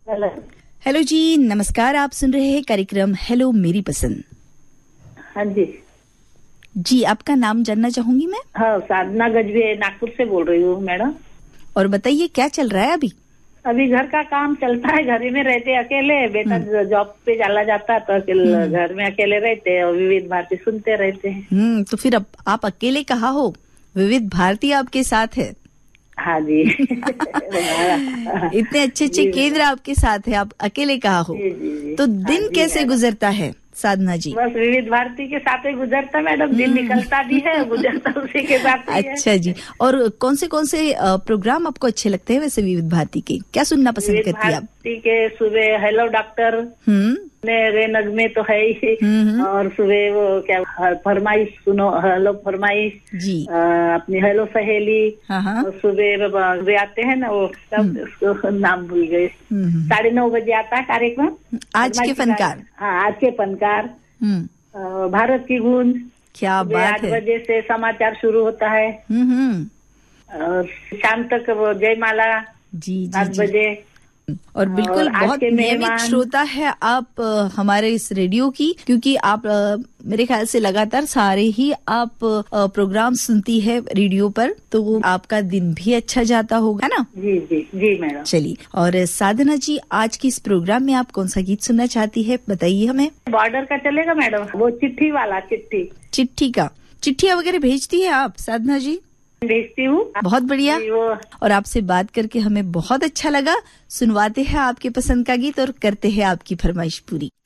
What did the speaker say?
Hello. Hello जी, नमस्कार। आप सुन रहे हैं कार्यक्रम हेलो मेरी पसंद। हाँ जी। जी, आपका नाम जानना चाहूंगी मैं। हाँ, साधना गजबे नागपुर से बोल रही हूँ मैडम। और बताइए क्या चल रहा है अभी। अभी घर का काम चलता है, घर में रहते अकेले, बेटा जॉब पे चला जाता है तो अकेले घर में अकेले रहते हैं और विविध भारती सुनते रहते हैं। तो फिर अब आप अकेले कहाँ हो, विविध भारती आपके साथ है। हाँ जी। इतने अच्छे अच्छे केंद्र आपके साथ है, आप अकेले कहाँ हो। जी जी जी। तो हाँ दिन जी कैसे मैडम। गुजरता है साधना जी। बस विविध भारती के साथ ही गुजरता मैडम, दिन निकलता भी है, गुजरता उसी के साथ ही है। अच्छा जी। और कौन से प्रोग्राम आपको अच्छे लगते हैं वैसे विविध भारती के, क्या सुनना पसंद विविध करती है आप। भारती के सुबह हेलो डॉक्टर रे नगमे तो है ही, और सुबह वो क्या फरमाइश सुनो, हेलो फरमाइश जी। अपनी हेलो सहेली। हाँ। और सुबह वे आते हैं ना, वो सब उसको नाम भूल गए। 9:30 बजे आता है कार्यक्रम आज के फनकार। हाँ, आज के फनकार। भारत की गूंज क्या बात 8 है। बजे से समाचार शुरू होता है। और शाम तक वो जयमाला जी 7 बजे। और बिल्कुल आज बहुत के नियमित मेहमान श्रोता है आप हमारे इस रेडियो की, क्योंकि आप मेरे ख्याल से लगातार सारे ही आप प्रोग्राम सुनती है रेडियो पर, तो आपका दिन भी अच्छा जाता होगा ना। जी जी जी मैडम। चलिए, और साधना जी आज की इस प्रोग्राम में आप कौन सा गीत सुनना चाहती है, बताइए हमें। बॉर्डर का चलेगा मैडम, वो चिट्ठी वाला। चिट्ठियाँ वगैरह भेजती है आप साधना जी। भेजती हूँ। बहुत बढ़िया। और आपसे बात करके हमें बहुत अच्छा लगा। सुनवाते हैं आपके पसंद का गीत और करते हैं आपकी फरमाइश पूरी।